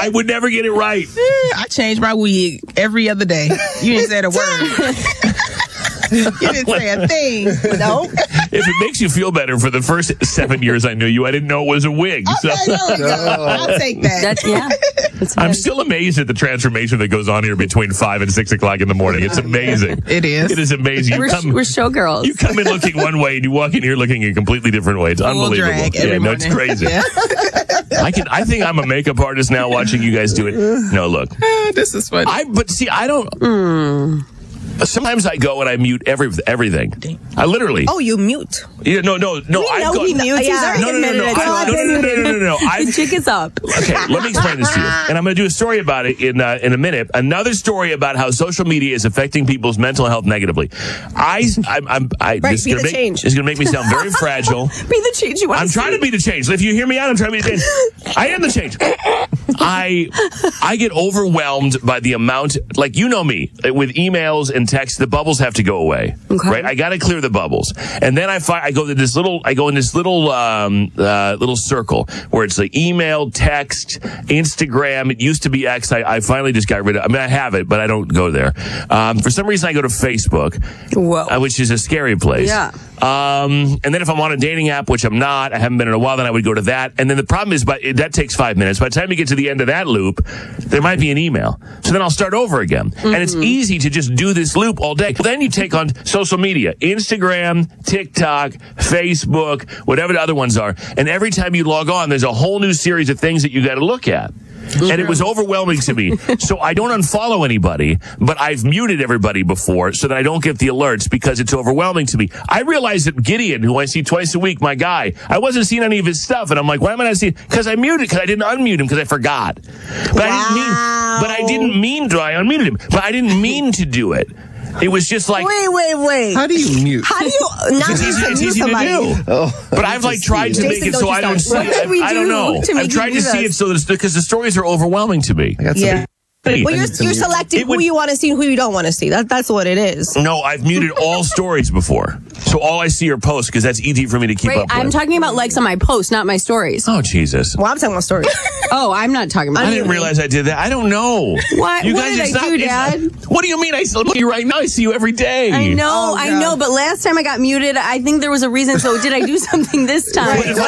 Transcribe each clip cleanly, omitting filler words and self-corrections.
I would never get it right. I change my wig every other day. You didn't say a word. You didn't say a thing. No. If it makes you feel better, for the first 7 years I knew you, I didn't know it was a wig. Okay, there we go. I'll take that. I'm still amazed at the transformation that goes on here between 5 and 6 o'clock in the morning. It's amazing. It is. It is amazing. We're showgirls. You come in looking one way, and you walk in here looking a completely different way. It's unbelievable. Drag every morning. It's crazy. Yeah. I think I'm a makeup artist now watching you guys do it. No, look. This is funny. I don't... Sometimes I go and I mute everything. I literally. Oh, you mute? Yeah, no. He mutes. He's already admitted it. No. The jig is up. Okay, let me explain this to you. And I'm going to do a story about it in a minute. Another story about how social media is affecting people's mental health negatively. This be the change. is going to make me sound very fragile. Be the change you want. I'm trying to be the change. If you hear me out, I'm trying to be the change. I am the change. I get overwhelmed by the amount, like, you know me, with emails and text, the bubbles have to go away. Okay. Right? I got to clear the bubbles. And then I go in this little circle where it's like email, text, Instagram. It used to be X. I finally just got rid of, I have it, but I don't go there. For some reason I go to Facebook, which is a scary place. Yeah. And then if I'm on a dating app, which I'm not, I haven't been in a while, then I would go to that. And then the problem is, that takes 5 minutes. By the time you get to the end of that loop, there might be an email. So then I'll start over again. Mm-hmm. And it's easy to just do this loop all day. Then you take on social media, Instagram, TikTok, Facebook, whatever the other ones are. And every time you log on, there's a whole new series of things that you got to look at. And it was overwhelming to me. So I don't unfollow anybody, but I've muted everybody before so that I don't get the alerts because it's overwhelming to me. I realized that Gideon, who I see twice a week, my guy, I wasn't seeing any of his stuff. And I'm like, why am I not seeing? Because I muted, because I didn't unmute him because I forgot. But I didn't mean to. I unmuted him, but I didn't mean to do it. It was just like... Wait. How do you mute? How do you not it's easy somebody? To do. But I've tried to make it so I don't see it. I don't know. I've tried to see it so that because the stories are overwhelming to me. Well, you're selecting who you want to see and who you don't want to see. That's what it is. No, I've muted all stories before. So all I see are posts because that's easy for me to keep up with. I'm talking about likes on my posts, not my stories. Oh, Jesus. Well, I'm talking about stories. Oh, I'm not talking about I didn't realize I did that. I don't know. What? You What guys, did I do, Dad? What do you mean? I look at you right now. I see you every day. I know, but last time I got muted, I think there was a reason. So did I do something this time? If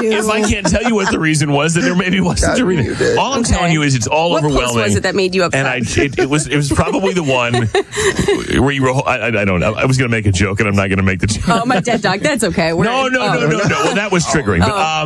I can't tell you what the reason was, then there maybe wasn't a reason. All I'm telling you is it's all overwhelming. What post was it that made you upset? And it was probably the one where you were. I don't know. I was going to make a joke, and I'm not going to make the joke. Oh, my dead dog. That's okay. No. Well, that was triggering.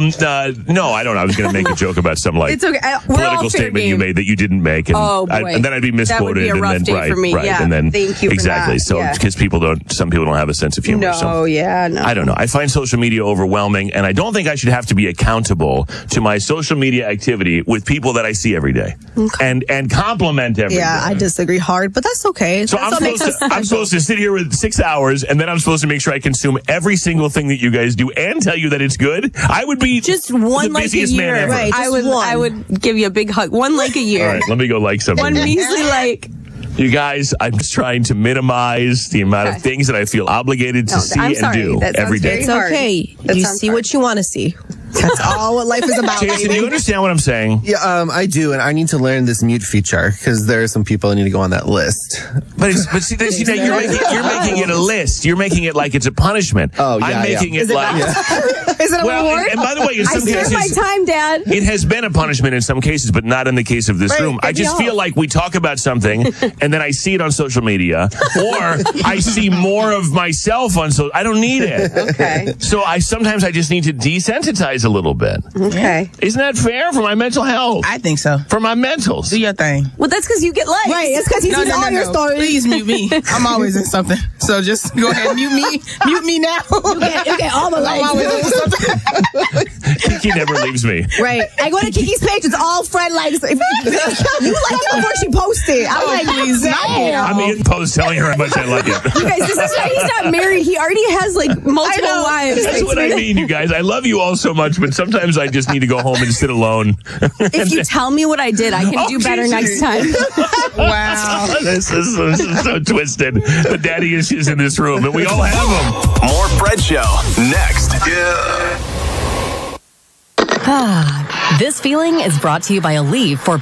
But no, I don't know. I was going to make a joke about some it's okay. political statement you made that you didn't make, and, and then I'd be misquoted. That would be a rough day for me. Right, yeah. and then thank you. Exactly. For that. So because some people don't have a sense of humor. No. I don't know. I find social media overwhelming, and I don't think I should have to be accountable to my social media activity with people that I see every day and compliment every day. Yeah, I disagree hard, but that's okay. So I'm supposed to sit here with 6 hours, and then I'm supposed to make sure I consume every single thing that you guys do and tell you that it's good. I would be just one the like busiest a year. man ever. Right, I would give you a big hug. One like a year. All right, let me go like something. One measly like. You guys, I'm just trying to minimize the amount of things that I feel obligated to see and do every day. It's okay. You see what you want to see. That's all what life is about. Jason, do you understand what I'm saying? Yeah, I do, and I need to learn this mute feature because there are some people I need to go on that list. But see, you're making it a list. You're making it like it's a punishment. Oh, yeah, I'm making it like. Is it a reward? And by the way, in some cases, my time, Dad. It has been a punishment in some cases, but not in the case of this room. I just feel like we talk about something, and then I see it on social media, or I see more of myself on social. I don't need it. Okay. So sometimes I just need to desensitize a little bit. Okay. Isn't that fair for my mental health? I think so. For my mentals. Do your thing. Well, that's because you get likes. Right, it's because he sees all your stories. Please mute me. I'm always in something. So just go ahead and mute me. Mute me now. You get all the likes. I'm always in something. Kiki never leaves me. Right. I go to Kiki's page, it's all friend likes. You like it before she posted. I'm like, please, I'm in post telling her how much I like it. You guys, this is why he's not married. He already has multiple wives. That's what I mean, you guys. I love you all so much, but sometimes I just need to go home and sit alone. If you tell me what I did, I can do better next time. Wow. This is so twisted. The daddy issues in this room, and we all have them. More Fred Show next. This feeling is brought to you by Aleve for